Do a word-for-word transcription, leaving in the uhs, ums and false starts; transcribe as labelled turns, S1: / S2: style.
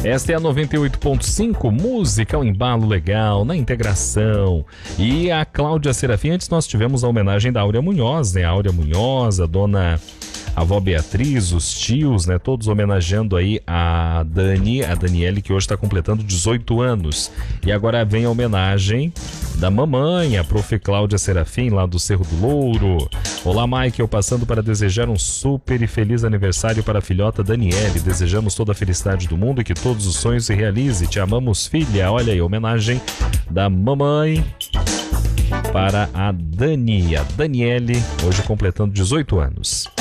S1: Esta é a noventa e oito ponto cinco, música, um embalo legal, na integração. E a Cláudia Serafim, antes nós tivemos a homenagem da Áurea Munhoz, né? A Áurea Munhoz, a dona... a avó Beatriz, os tios, né? Todos homenageando aí a Dani, a Daniele, que hoje está completando dezoito anos. E agora vem a homenagem da mamãe, a prof. Cláudia Serafim, lá do Cerro do Louro. Olá, Michael, passando para desejar um super e feliz aniversário para a filhota Daniele. Desejamos toda a felicidade do mundo e que todos os sonhos se realizem. Te amamos, filha. Olha aí, homenagem da mamãe para a Dani, a Daniele, hoje completando dezoito anos.